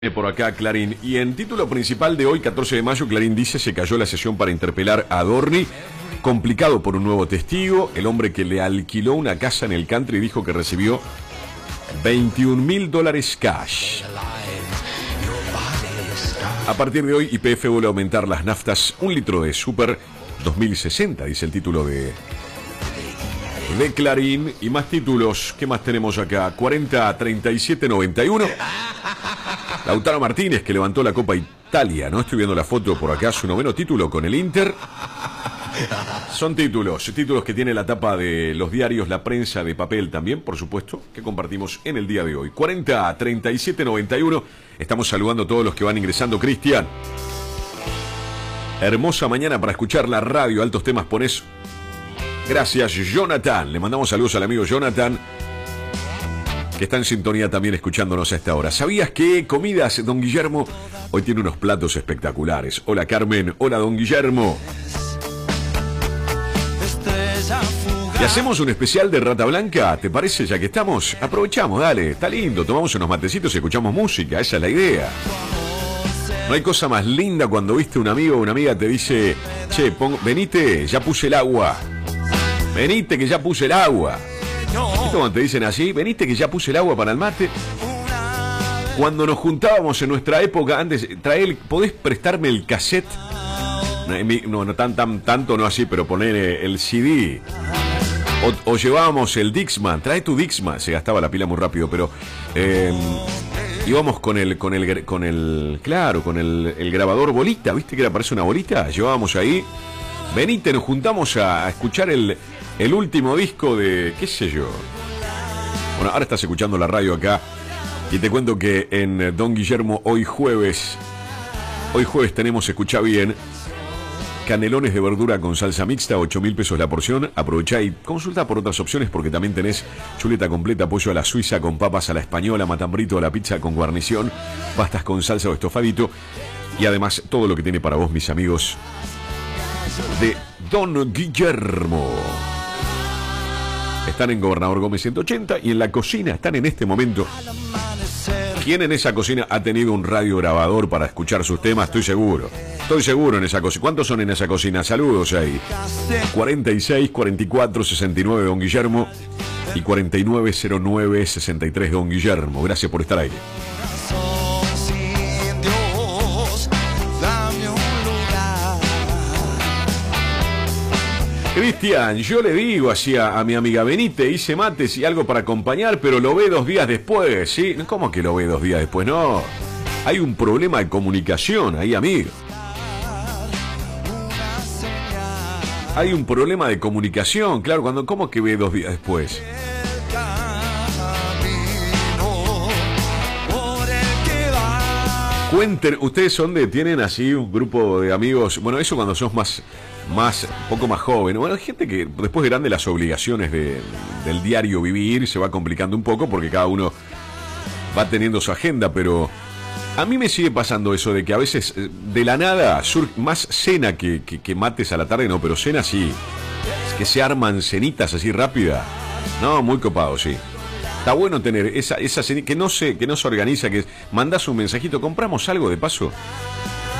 Por acá Clarín. Y en título principal de hoy, 14 de mayo, Clarín dice: se cayó la sesión para interpelar a Adorni. Complicado por un nuevo testigo. El hombre que le alquiló una casa en el country dijo que recibió $21.000 cash. A partir de hoy, YPF vuelve a aumentar las naftas. Un litro de Super 2060, dice el título de Clarín. Y más títulos. ¿Qué más tenemos acá? 40-37-91. Lautaro Martínez, que levantó la Copa Italia, ¿no? Estoy viendo la foto por acá, su noveno título con el Inter. Son títulos que tiene la tapa de los diarios, la prensa de papel también, por supuesto, que compartimos en el día de hoy. 40-37-91. Estamos saludando a todos los que van ingresando. Cristian, hermosa mañana para escuchar la radio. Altos temas pones. Gracias, Jonathan. Le mandamos saludos al amigo Jonathan, que está en sintonía también escuchándonos a esta hora. ¿Sabías que Comidas Don Guillermo hoy tiene unos platos espectaculares? Hola Carmen, hola Don Guillermo. Y hacemos un especial de Rata Blanca, ¿te parece? Ya que estamos, aprovechamos, dale, está lindo, tomamos unos matecitos y escuchamos música, esa es la idea. No hay cosa más linda cuando viste un amigo o una amiga te dice: che, venite, ya puse el agua. Venite que ya puse el agua. ¿Viste cuando te dicen así? Veniste que ya puse el agua para el mate. Cuando nos juntábamos en nuestra época, antes, ¿podés prestarme el cassette? No tanto no así, pero poner el CD. O llevábamos el Dixman. Trae tu Dixman. Se gastaba la pila muy rápido, pero íbamos con el grabador bolita. ¿Viste que parece una bolita? Llevábamos ahí. Venite, nos juntamos a escuchar el último disco de, qué sé yo. Bueno, ahora estás escuchando la radio acá y te cuento que en Don Guillermo hoy jueves tenemos, escucha bien, canelones de verdura con salsa mixta, 8.000 pesos la porción. Aprovechá y consulta por otras opciones porque también tenés chuleta completa, pollo a la suiza con papas a la española, matambrito a la pizza con guarnición, pastas con salsa o estofadito y además todo lo que tiene para vos, mis amigos de Don Guillermo. Están en Gobernador Gómez 180 y en la cocina están en este momento. ¿Quién en esa cocina ha tenido un radiograbador para escuchar sus temas? Estoy seguro en esa cocina. ¿Cuántos son en esa cocina? Saludos ahí. 46 44 69 Don Guillermo y 4909 63 Don Guillermo. Gracias por estar ahí. Cristian, yo le digo así a mi amiga: venite, hice mates y algo para acompañar, pero lo ve 2 días después, ¿sí? ¿Cómo que lo ve 2 días después? No, hay un problema de comunicación ahí, amigo. Hay un problema de comunicación, claro, ¿cómo que ve 2 días después? Cuenten, ustedes tienen así un grupo de amigos, bueno, eso cuando sos un poco más joven. Bueno, hay gente que después de grande las obligaciones del diario vivir se va complicando un poco porque cada uno va teniendo su agenda, pero a mí me sigue pasando eso de que a veces de la nada surge más cena que mates a la tarde, no, pero cena sí, que se arman cenitas así rápida. No, muy copado, sí. Está bueno tener esa cena que no se organiza, que mandás un mensajito, compramos algo de paso.